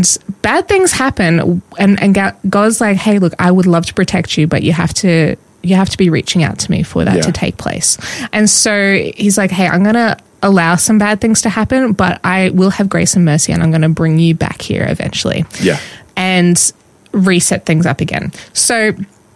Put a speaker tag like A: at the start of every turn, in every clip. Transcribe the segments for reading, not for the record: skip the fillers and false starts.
A: and bad things happen, and God's like, hey, look, I would love to protect you, but you have to be reaching out to me for that to take place. And so he's like, hey, I'm going to allow some bad things to happen, but I will have grace and mercy, and I'm going to bring you back here eventually.
B: Yeah.
A: And reset things up again. So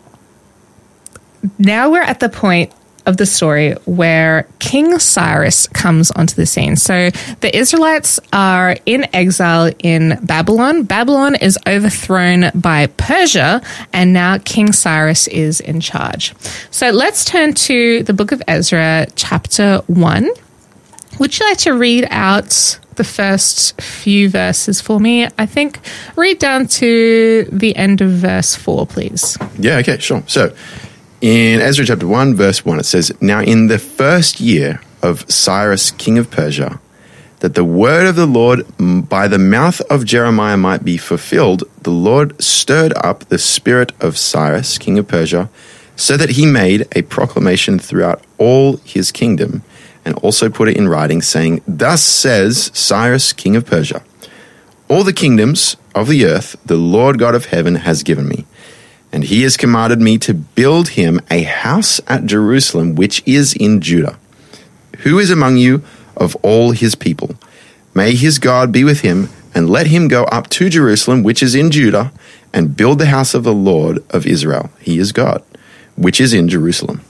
A: now we're at the point of the story where King Cyrus comes onto the scene. So the Israelites are in exile in Babylon. Babylon is overthrown by Persia, and now King Cyrus is in charge. So let's turn to the book of Ezra, chapter 1. Would you like to read out the first few verses for me? I think read down to the end of verse 4, please.
B: Yeah, okay, sure. So in Ezra chapter 1, verse 1, it says, Now in the first year of Cyrus, king of Persia, that the word of the Lord by the mouth of Jeremiah might be fulfilled, the Lord stirred up the spirit of Cyrus, king of Persia, so that he made a proclamation throughout all his kingdom, and also put it in writing, saying, Thus says Cyrus, king of Persia, all the kingdoms of the earth the Lord God of heaven has given me, and he has commanded me to build him a house at Jerusalem, which is in Judah. Who is among you of all his people? May his God be with him, and let him go up to Jerusalem, which is in Judah, and build the house of the Lord of Israel. He is God, which is in Jerusalem.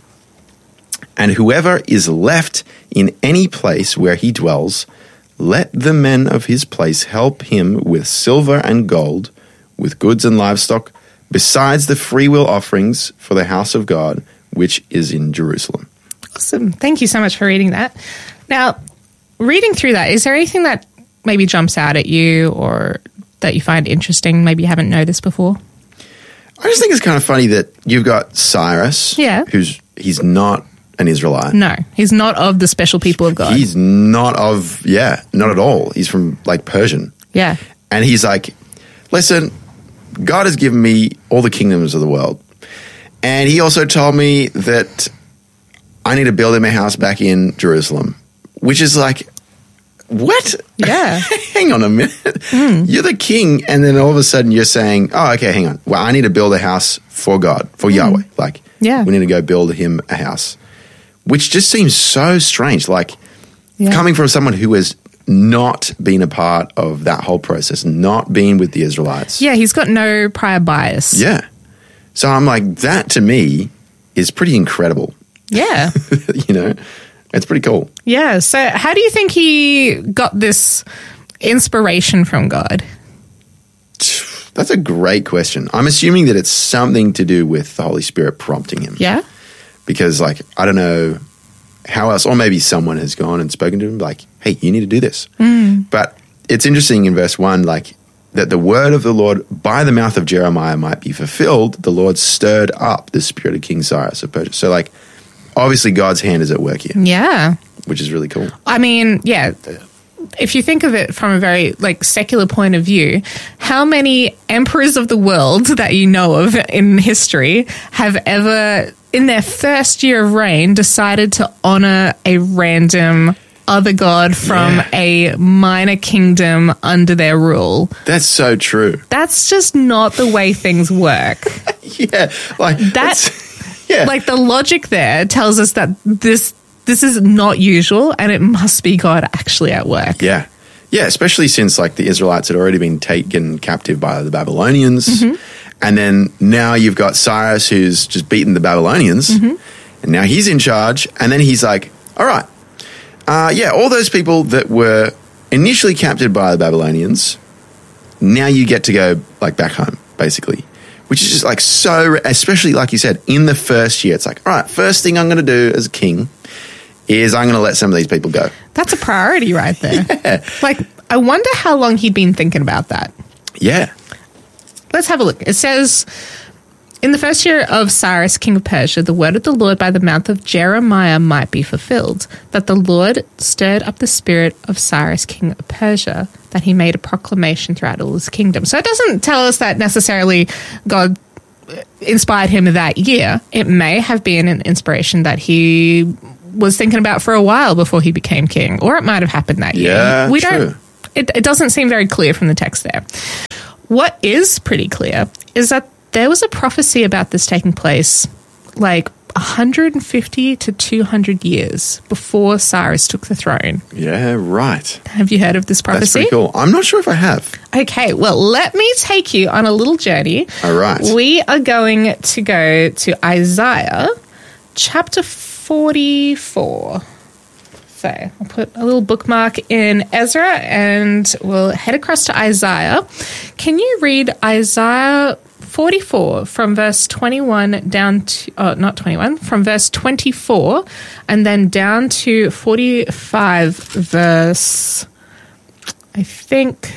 B: And whoever is left in any place where he dwells, let the men of his place help him with silver and gold, with goods and livestock, besides the freewill offerings for the house of God, which is in Jerusalem.
A: Awesome. Thank you so much for reading that. Now, reading through that, is there anything that maybe jumps out at you or that you find interesting, maybe you haven't noticed before?
B: I just think it's kind of funny that you've got Cyrus, he's not an Israelite.
A: No, he's not of the special people of God.
B: He's not not at all. He's from like Persian.
A: Yeah.
B: And he's like, listen, God has given me all the kingdoms of the world. And he also told me that I need to build him a house back in Jerusalem, which is like, what?
A: Yeah.
B: Hang on a minute. You're the king, and then all of a sudden you're saying, oh, okay, hang on. Well, I need to build a house for God, for Yahweh. Like, we need to go build him a house, which just seems so strange. Like, coming from someone who has not been a part of that whole process, not been with the Israelites.
A: Yeah, he's got no prior bias.
B: Yeah. So I'm like, that to me is pretty incredible.
A: Yeah.
B: You know, it's pretty cool.
A: Yeah. So how do you think he got this inspiration from God?
B: That's a great question. I'm assuming that it's something to do with the Holy Spirit prompting him.
A: Yeah.
B: Because, like, I don't know how else, or maybe someone has gone and spoken to him, like, hey, you need to do this. But it's interesting in verse 1, like, that the word of the Lord by the mouth of Jeremiah might be fulfilled, the Lord stirred up the spirit of King Cyrus of Persia. So, like, obviously God's hand is at work here.
A: Yeah.
B: Which is really cool.
A: I mean, yeah, if you think of it from a very, like, secular point of view, how many emperors of the world that you know of in history have ever, in their first year of reign, decided to honor a random other god from a minor kingdom under their rule?
B: That's so true.
A: That's just not the way things work.
B: Like
A: like the logic there tells us that this is not usual, and it must be God actually at work.
B: Yeah, especially since, like, the Israelites had already been taken captive by the Babylonians, and then now you've got Cyrus who's just beaten the Babylonians, and now he's in charge, and then he's like, all right, all those people that were initially captured by the Babylonians, now you get to go, like, back home, basically. Which is just, like, so, especially, like you said, in the first year, it's like, all right, first thing I'm going to do as a king is I'm going to let some of these people go.
A: That's a priority right there.
B: Yeah.
A: Like, I wonder how long he'd been thinking about that.
B: Yeah.
A: Let's have a look. It says, in the first year of Cyrus, king of Persia, the word of the Lord by the mouth of Jeremiah might be fulfilled, that the Lord stirred up the spirit of Cyrus, king of Persia, that he made a proclamation throughout all his kingdom. So it doesn't tell us that necessarily God inspired him that year. It may have been an inspiration that he was thinking about for a while before he became king, or it might have happened that year.
B: Yeah,
A: It doesn't seem very clear from the text there. what is pretty clear is that there was a prophecy about this taking place like 150 to 200 years before Cyrus took the throne.
B: Yeah, right.
A: Have you heard of this prophecy?
B: That's pretty cool. I'm not sure if I have.
A: Okay, well, let me take you on a little journey.
B: All right.
A: We are going to go to Isaiah chapter 44. So I'll put a little bookmark in Ezra and we'll head across to Isaiah. Can you read Isaiah 44 from verse 21 down to, not 21, from verse 24 and then down to 45 verse, I think,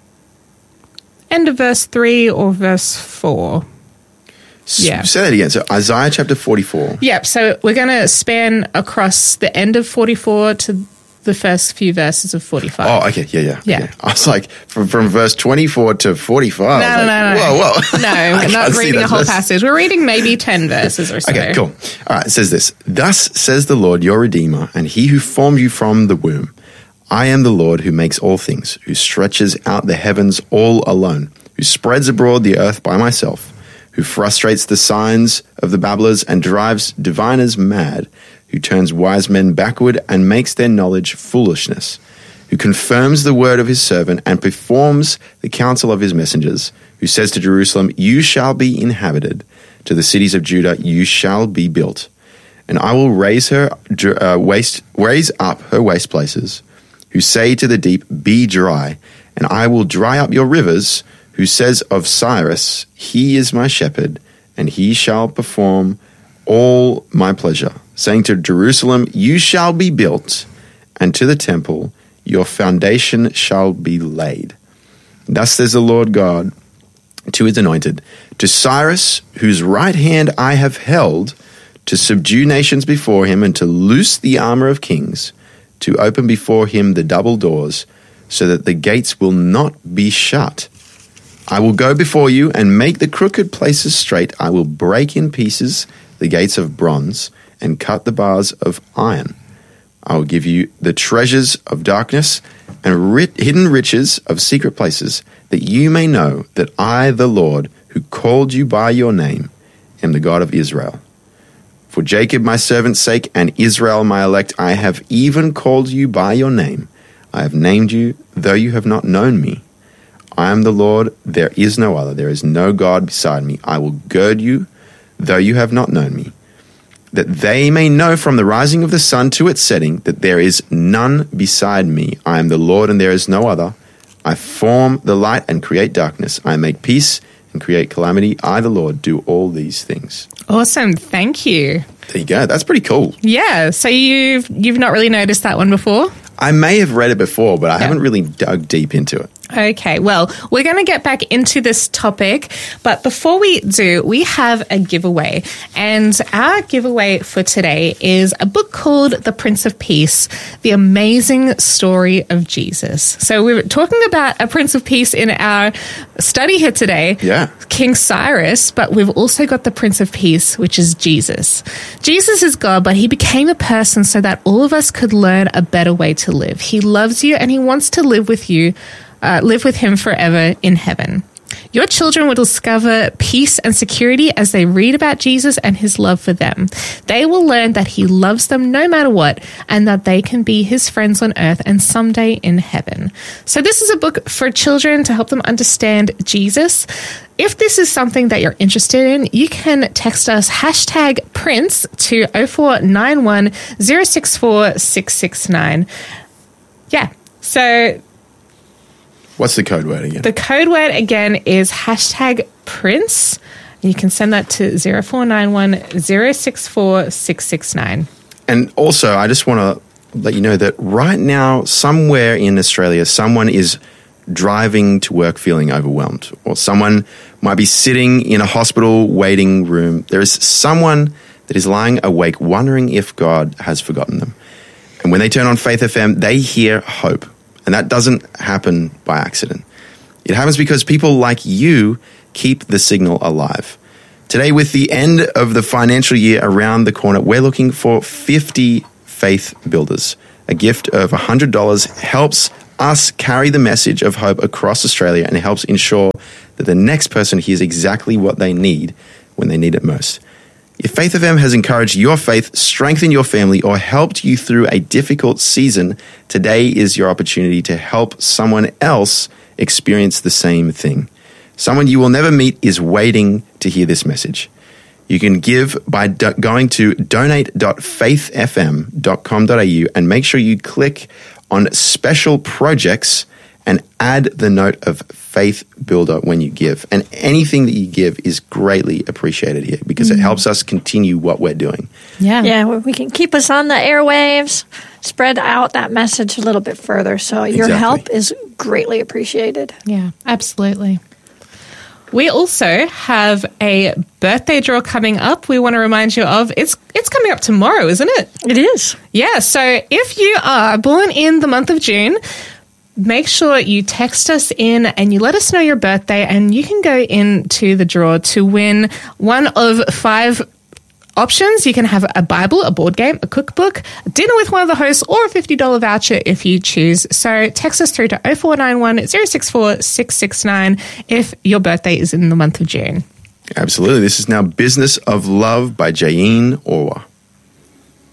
A: end of verse 3 or verse 4. Yeah.
B: Say that again. So Isaiah chapter 44.
A: Yep. So we're going to span across the end of 44 to the first few verses of 45.
B: Oh, okay. Yeah.
A: Yeah.
B: Okay. I was like, from verse 24 to 45.
A: No.
B: Whoa.
A: No, we're not reading a whole passage. We're reading maybe 10 verses or so.
B: Okay, cool. All right, it says this. Thus says the Lord, your Redeemer, and he who formed you from the womb. I am the Lord who makes all things, who stretches out the heavens all alone, who spreads abroad the earth by myself, who frustrates the signs of the babblers and drives diviners mad, who turns wise men backward and makes their knowledge foolishness, who confirms the word of his servant and performs the counsel of his messengers, who says to Jerusalem, you shall be inhabited, to the cities of Judah you shall be built, and I will raise up her waste places, who say to the deep, be dry, and I will dry up your rivers, who says of Cyrus, he is my shepherd, and he shall perform all my pleasure, saying to Jerusalem, you shall be built, and to the temple, your foundation shall be laid. Thus says the Lord God to his anointed, to Cyrus, whose right hand I have held, to subdue nations before him, and to loose the armor of kings, to open before him the double doors, so that the gates will not be shut. I will go before you and make the crooked places straight. I will break in pieces the gates of bronze and cut the bars of iron. I will give you the treasures of darkness and hidden riches of secret places, that you may know that I, the Lord, who called you by your name, am the God of Israel. For Jacob my servant's sake and Israel my elect, I have even called you by your name. I have named you, though you have not known me. I am the Lord, there is no other. There is no God beside me. I will gird you, though you have not known me, that they may know from the rising of the sun to its setting that there is none beside me. I am the Lord, and there is no other. I form the light and create darkness. I make peace and create calamity. I, the Lord, do all these things.
A: Awesome. Thank you.
B: There you go. That's pretty cool.
A: Yeah. So you've not really noticed that one before?
B: I may have read it before, but I haven't really dug deep into it.
A: Okay, well, we're going to get back into this topic, but before we do, we have a giveaway. And our giveaway for today is a book called The Prince of Peace, The Amazing Story of Jesus. So we were talking about a Prince of Peace in our study here today, King Cyrus, but we've also got the Prince of Peace, which is Jesus. Jesus is God, but he became a person so that all of us could learn a better way to live. He loves you and he wants to live with you. Live with him forever in heaven. Your children will discover peace and security as they read about Jesus and his love for them. They will learn that he loves them no matter what, and that they can be his friends on earth and someday in heaven. So this is a book for children to help them understand Jesus. If this is something that you're interested in, you can text us #Prince to 0491 064 669. Yeah, so...
B: What's the code word again?
A: The code word again is #Prince. You can send that to 0491 064 669.
B: And also, I just want to let you know that right now, somewhere in Australia, someone is driving to work feeling overwhelmed, or someone might be sitting in a hospital waiting room. There is someone that is lying awake wondering if God has forgotten them. And when they turn on Faith FM, they hear hope. And that doesn't happen by accident. It happens because people like you keep the signal alive. Today, with the end of the financial year around the corner, we're looking for 50 faith builders. A gift of $100 helps us carry the message of hope across Australia and helps ensure that the next person hears exactly what they need when they need it most. If Faith FM has encouraged your faith, strengthened your family, or helped you through a difficult season, today is your opportunity to help someone else experience the same thing. Someone you will never meet is waiting to hear this message. You can give by going to donate.faithfm.com.au and make sure you click on special projects and add the note of Faith Builder when you give. And anything that you give is greatly appreciated here because it helps us continue what we're doing.
C: Yeah, we can keep us on the airwaves, spread out that message a little bit further. So your help is greatly appreciated.
A: Yeah, absolutely. We also have a birthday draw coming up. We want to remind you of. It's coming up tomorrow, isn't it?
C: It is.
A: Yeah, so if you are born in the month of June, make sure you text us in and you let us know your birthday, and you can go into the draw to win one of 5 options. You can have a Bible, a board game, a cookbook, a dinner with one of the hosts, or a $50 voucher if you choose. So text us through to 0491 064 669 if your birthday is in the month of June.
B: Absolutely. This is now Business of Love by Jayeen Orwa.